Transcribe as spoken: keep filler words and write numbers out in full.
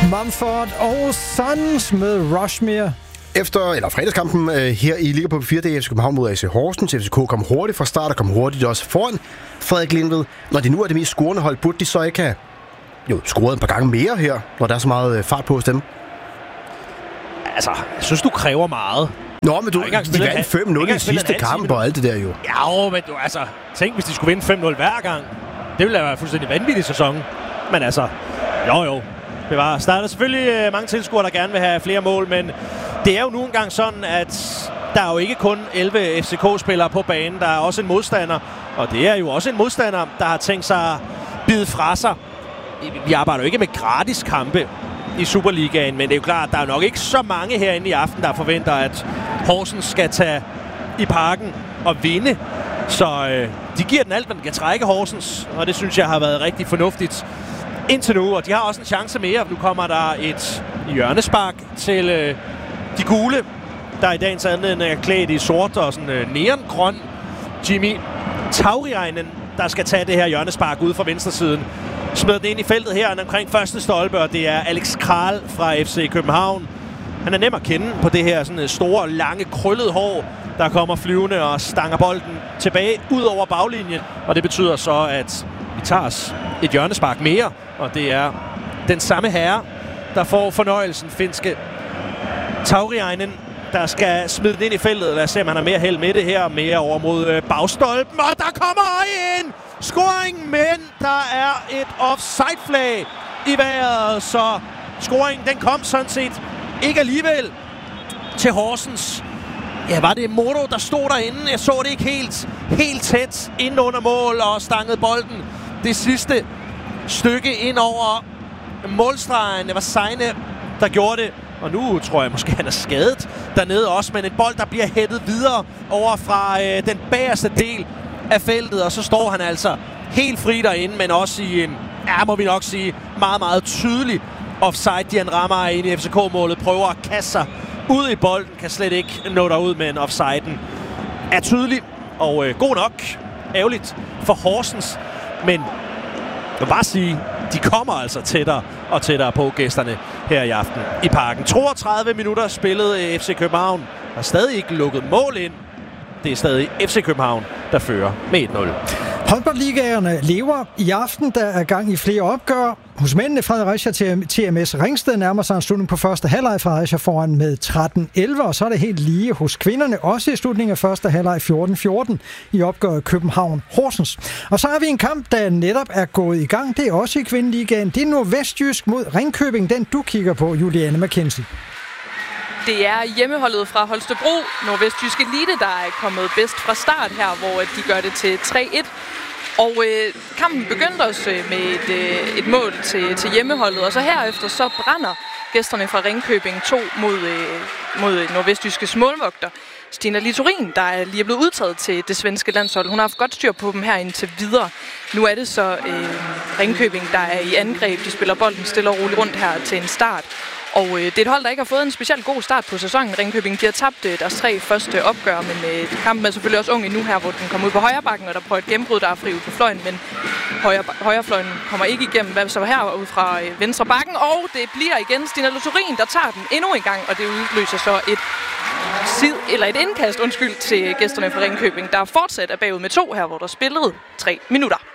Mumford og Sons med Rushmere. Efter, eller fredagskampen øh, her i Liga på fire, det er F C København mod A C Horsens. F C K kom hurtigt fra start og kom hurtigt også foran Frederik Lindved. Når de nu er det mest scorende hold, burde de så ikke have jo, scoret et par gange mere her, når der er så meget øh, fart på hos dem? Altså, jeg synes, du kræver meget. Nå, men du, de vandt fem nul i sidste kamp og alt det der jo. Ja, men du, altså, tænk, hvis de skulle vinde fem nul hver gang. Det ville da være en fuldstændig vanvittig sæson. Men altså, jo jo. Det var starter selvfølgelig mange tilskuere, der gerne vil have flere mål, men det er jo nu engang sådan, at der er jo ikke kun elleve F C K-spillere på banen. Der er også en modstander, og det er jo også en modstander, der har tænkt sig at bide fra sig. Vi arbejder jo ikke med gratis kampe i Superligaen, men det er jo klart, at der er nok ikke så mange herinde i aften, der forventer, at Horsens skal tage i Parken og vinde. Så øh, de giver den alt, hvad den kan trække Horsens, og det synes jeg har været rigtig fornuftigt indtil nu. Og de har også en chance mere. Nu kommer der et hjørnespark til øh, de gule, der i dagens anledning er klædt i sort og sådan øh, neongrøn. Jimmy Tauriainen, der skal tage det her hjørnespark ude fra venstresiden. Smed den ind i feltet her omkring første stolpe, og det er Alex Kral fra F C København. Han er nem at kende på det her sådan store, lange, krøllede hår, der kommer flyvende og stanger bolden tilbage ud over baglinjen. Og det betyder så, at vi tager os et hjørnespark mere, og det er den samme herre, der får fornøjelsen, finske Tauriainen, der skal smide den ind i feltet. Lad os se, om han har mere held med det her, mere over mod bagstolpen, og der kommer en scoring, men der er et offside-flag i vejret, så scoringen, den kom sådan set ikke alligevel til Horsens. Ja, var det Moto, der stod derinde? Jeg så det ikke helt, helt tæt ind under mål og stangede bolden det sidste stykke ind over målstregen. Det var Seine, der gjorde det. Og nu tror jeg måske, han er skadet dernede også. Men en bold, der bliver hættet videre over fra øh, den bagerste del af feltet. Og så står han altså helt fri derinde, men også i en, ja, må vi nok sige, meget, meget tydelig offside. De han rammer ind i F C K-målet, prøver at kaste sig ud i bolden, kan slet ikke nå derud, men offsiden er tydelig og øh, god nok. Ærgerligt for Horsens, men jeg vil bare sige, de kommer altså tættere og tættere på gæsterne her i aften i Parken. toogtredive minutter spillet F C København, har stadig ikke lukket mål ind. Det er stadig F C København, der fører med et nul. Håndboldligaerne lever i aften. Der er gang i flere opgør. Hos mændene Fredericia til T M S Ringsted nærmer sig en slutning på første halvleg. Fredericia foran med tretten elleve, og så er det helt lige hos kvinderne. Også i slutningen af første halvleg fjorten fjorten i opgøret København Horsens. Og så har vi en kamp, der netop er gået i gang. Det er også i kvindeligaen. Det er Nordvestjysk mod Ringkøbing, den du kigger på, Juliane McKenzie. Det er hjemmeholdet fra Holstebro, Nordvestjysk Elite, der er kommet bedst fra start her, hvor de gør det til tre et. Og øh, kampen begyndte også med et, øh, et mål til, til hjemmeholdet, og så herefter så brænder gæsterne fra Ringkøbing to mod, øh, mod Nordvestjyskes målvogter. Stina Littorin, der er lige blevet udtaget til det svenske landshold. Hun har haft godt styr på dem her indtil videre. Nu er det så øh, Ringkøbing, der er i angreb. De spiller bolden stille og roligt rundt her til en start. Og øh, det er et hold, der ikke har fået en specielt god start på sæsonen. Ringkøbing, de har tabt øh, deres tre første opgør, men øh, kampen er selvfølgelig også ung endnu her, hvor den kommer ud på højre bakken, og der prøver et gennembrud, der er fri ud på fløjen, men højre, højrefløjen kommer ikke igennem, hvad så her ud fra øh, venstre bakken, og det bliver igen Stina Littorin, der tager den endnu en gang, og det udløser så et sid, eller et indkast, undskyld, til gæsterne fra Ringkøbing, der fortsat er bagud med to her, hvor der spillede tre minutter.